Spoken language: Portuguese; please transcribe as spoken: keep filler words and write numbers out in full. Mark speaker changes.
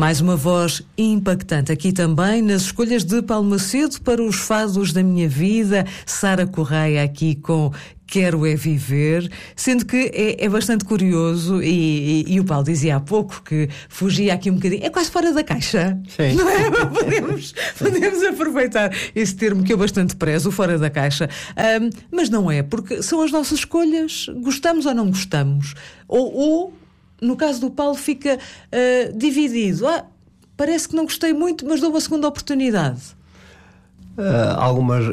Speaker 1: Mais uma voz impactante aqui também nas escolhas de Paulo Macedo para os fados da minha vida. Sara Correia aqui com Quero é Viver, sendo que é, é bastante curioso e, e, e o Paulo dizia há pouco que fugia aqui um bocadinho, é quase fora da caixa.
Speaker 2: Sim.
Speaker 1: Não é? Podemos, podemos aproveitar esse termo que eu bastante prezo, o fora da caixa. Um, mas não é, porque são as nossas escolhas, gostamos ou não gostamos. Ou, ou no caso do Paulo, fica uh, dividido. Ah, parece que não gostei muito, mas dou uma segunda oportunidade.
Speaker 2: Uh, algumas